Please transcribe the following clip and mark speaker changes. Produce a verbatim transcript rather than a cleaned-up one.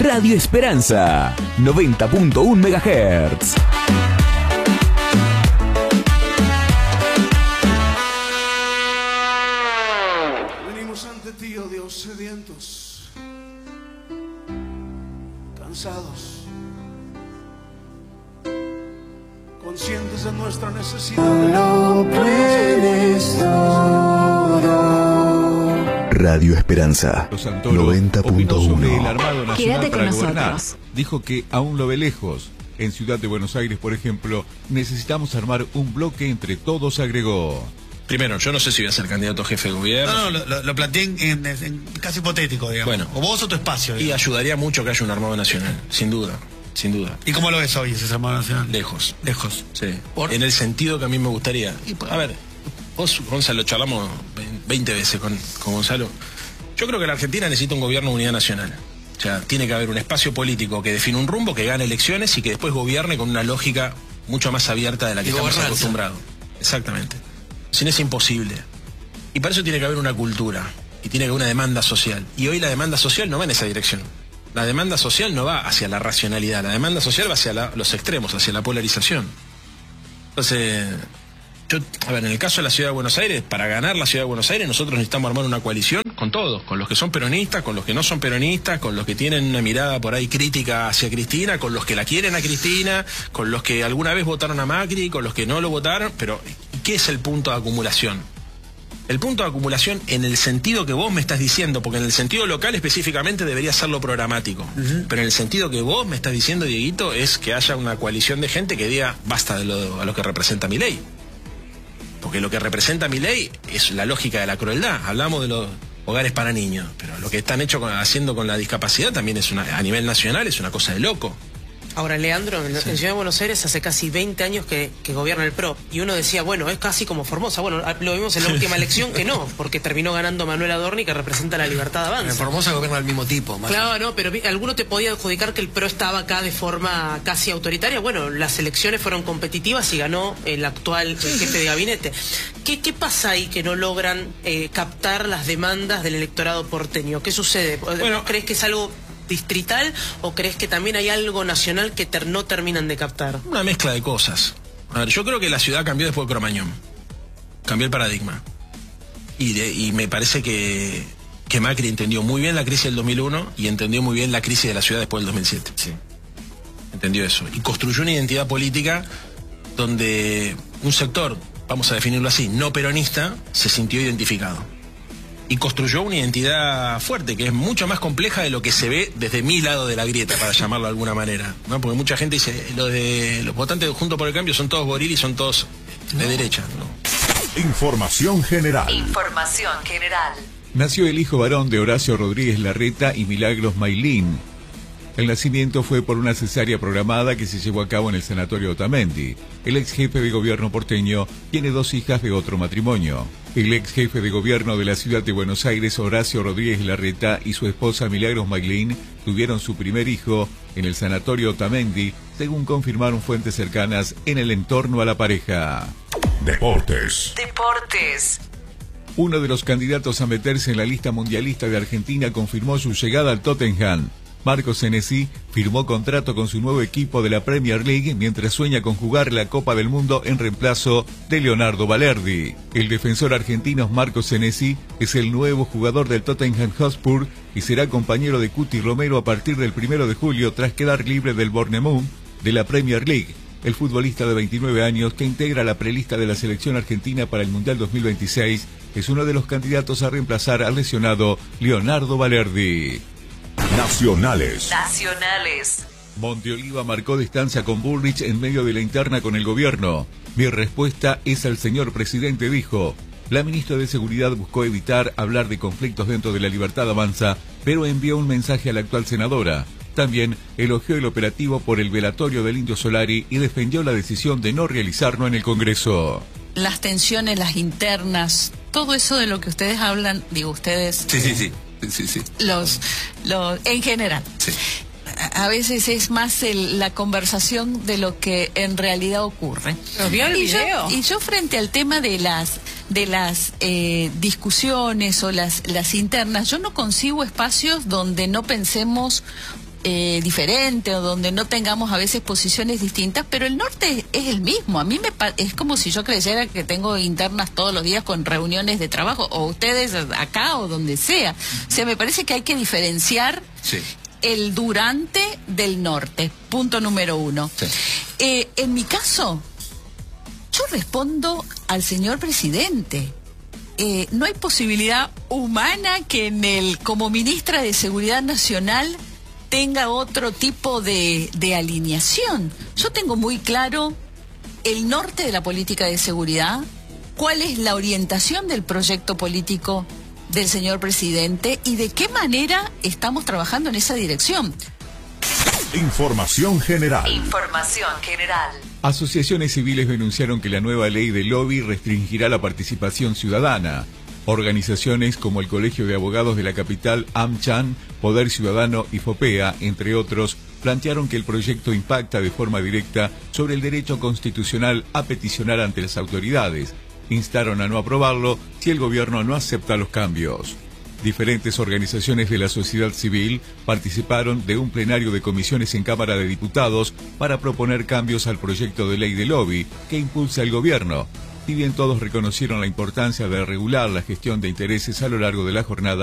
Speaker 1: Radio Esperanza, noventa punto uno megahertz.
Speaker 2: Venimos ante ti, oh Dios, sedientos, cansados, conscientes de nuestra necesidad.
Speaker 3: Lo puedes todo.
Speaker 1: Radio Esperanza, noventa punto uno.
Speaker 4: Quédate con nosotros.
Speaker 5: Dijo que aún lo ve lejos. En Ciudad de Buenos Aires, por ejemplo, necesitamos armar un bloque entre todos, agregó.
Speaker 6: Primero, yo no sé si voy a ser candidato a jefe de gobierno.
Speaker 7: No, no, lo, lo planteé en, en, en casi hipotético, digamos.
Speaker 6: Bueno.
Speaker 7: O vos o tu espacio, digamos.
Speaker 6: Y ayudaría mucho que haya un armado nacional, sin duda, sin duda.
Speaker 7: ¿Y cómo lo ves hoy ese armado nacional?
Speaker 6: Lejos.
Speaker 7: Lejos.
Speaker 6: Sí.
Speaker 7: ¿Por?
Speaker 6: En el sentido que a mí me gustaría. Y, a ver, vos, Gonzalo, charlamos veinte veces con, con Gonzalo. Yo creo que la Argentina necesita un gobierno de unidad nacional. O sea, tiene que haber un espacio político que define un rumbo, que gane elecciones y que después gobierne con una lógica mucho más abierta de la que estamos acostumbrados. Exactamente. Sin eso es imposible. Y para eso tiene que haber una cultura y tiene que haber una demanda social. Y hoy la demanda social no va en esa dirección. La demanda social no va hacia la racionalidad. La demanda social va hacia la, los extremos, hacia la polarización. Entonces, yo, a ver, en el caso de la Ciudad de Buenos Aires, para ganar la Ciudad de Buenos Aires nosotros necesitamos armar una coalición con todos, con los que son peronistas, con los que no son peronistas, con los que tienen una mirada por ahí crítica hacia Cristina, con los que la quieren a Cristina, con los que alguna vez votaron a Macri, con los que no lo votaron. Pero ¿qué es el punto de acumulación? El punto de acumulación en el sentido que vos me estás diciendo, porque en el sentido local específicamente debería ser lo programático, uh-huh. Pero en el sentido que vos me estás diciendo, Dieguito, es que haya una coalición de gente que diga basta de lo, a lo que representa Milei. Porque lo que representa Milei es la lógica de la crueldad. Hablamos de los hogares para niños, pero lo que están hecho con, haciendo con la discapacidad también es una, a nivel nacional es una cosa de loco.
Speaker 8: Ahora, Leandro, en, sí. en Ciudad de Buenos Aires hace casi veinte años que, que gobierna el P R O. Y uno decía, bueno, es casi como Formosa. Bueno, lo vimos en la última elección que no, porque terminó ganando Manuel Adorni, que representa la libertad avanza.
Speaker 7: En Formosa gobierna del mismo tipo. Más
Speaker 8: claro, no, pero alguno te podía adjudicar que el P R O estaba acá de forma casi autoritaria. Bueno, las elecciones fueron competitivas y ganó el actual el jefe de gabinete. ¿Qué, qué pasa ahí que no logran eh, captar las demandas del electorado porteño? ¿Qué sucede? Bueno, ¿crees que es algo distrital o crees que también hay algo nacional que ter no terminan de captar?
Speaker 6: Una mezcla de cosas. A ver, yo creo que la ciudad cambió después de Cromañón. Cambió el paradigma. Y, de, y me parece que, que Macri entendió muy bien la crisis del dos mil uno y entendió muy bien la crisis de la ciudad después del dos mil siete. Sí. Entendió eso. Y construyó una identidad política donde un sector, vamos a definirlo así, no peronista, se sintió identificado. Y construyó una identidad fuerte, que es mucho más compleja de lo que se ve desde mi lado de la grieta, para llamarlo de alguna manera, ¿no? Porque mucha gente dice, lo de los votantes de Juntos por el Cambio son todos gorilas y son todos de no. derecha, ¿no?
Speaker 1: Información general.
Speaker 4: Información general.
Speaker 5: Nació el hijo varón de Horacio Rodríguez Larreta y Milagros Mailín. El nacimiento fue por una cesárea programada que se llevó a cabo en el sanatorio Otamendi. El ex jefe de gobierno porteño tiene dos hijas de otro matrimonio. El ex jefe de gobierno de la ciudad de Buenos Aires, Horacio Rodríguez Larreta, y su esposa Milagros Mailín tuvieron su primer hijo en el sanatorio Otamendi, según confirmaron fuentes cercanas en el entorno a la pareja.
Speaker 1: Deportes.
Speaker 4: Deportes.
Speaker 5: Uno de los candidatos a meterse en la lista mundialista de Argentina confirmó su llegada al Tottenham. Marco Senesi firmó contrato con su nuevo equipo de la Premier League mientras sueña con jugar la Copa del Mundo en reemplazo de Leonardo Balerdi. El defensor argentino Marco Senesi es el nuevo jugador del Tottenham Hotspur y será compañero de Cuti Romero a partir del primero de julio tras quedar libre del Bournemouth de la Premier League. El futbolista de veintinueve años, que integra la prelista de la selección argentina para el Mundial dos mil veintiséis, es uno de los candidatos a reemplazar al lesionado Leonardo Balerdi.
Speaker 1: Nacionales.
Speaker 4: Nacionales.
Speaker 5: Monteoliva marcó distancia con Bullrich en medio de la interna con el gobierno. Mi respuesta es al señor presidente, dijo. La ministra de Seguridad buscó evitar hablar de conflictos dentro de la Libertad Avanza, pero envió un mensaje a la actual senadora. También elogió el operativo por el velatorio del Indio Solari y defendió la decisión de no realizarlo en el Congreso.
Speaker 9: Las tensiones, las internas, todo eso de lo que ustedes hablan, digo ustedes...
Speaker 6: Sí, sí, sí. Sí, sí.
Speaker 9: Los, los, en general.
Speaker 6: Sí.
Speaker 9: A veces es más el, la conversación de lo que en realidad ocurre.
Speaker 8: ¿Lo vio el
Speaker 9: y,
Speaker 8: video?
Speaker 9: Yo, y yo frente al tema de las de las eh, discusiones o las, las internas, yo no concibo espacios donde no pensemos eh, diferente o donde no tengamos a veces posiciones distintas, pero el norte es el mismo. A mí me pa- es como si yo creyera que tengo internas todos los días con reuniones de trabajo, o ustedes acá o donde sea. O sea, me parece que hay que diferenciar
Speaker 5: Sí.
Speaker 9: el durante del norte, punto número uno.
Speaker 5: Sí.
Speaker 9: Eh, en mi caso, yo respondo al señor presidente. Eh, no hay posibilidad humana que en el, como ministra de Seguridad Nacional, tenga otro tipo de, de alineación. Yo tengo muy claro el norte de la política de seguridad, cuál es la orientación del proyecto político del señor presidente y de qué manera estamos trabajando en esa dirección.
Speaker 1: Información general.
Speaker 4: Información general.
Speaker 5: Asociaciones civiles denunciaron que la nueva ley de lobby restringirá la participación ciudadana. Organizaciones como el Colegio de Abogados de la Capital, AmCham, Poder Ciudadano y FOPEA, entre otros, plantearon que el proyecto impacta de forma directa sobre el derecho constitucional a peticionar ante las autoridades. Instaron a no aprobarlo si el gobierno no acepta los cambios. Diferentes organizaciones de la sociedad civil participaron de un plenario de comisiones en Cámara de Diputados para proponer cambios al proyecto de ley de lobby que impulsa el gobierno. Si bien todos reconocieron la importancia de regular la gestión de intereses a lo largo de la jornada,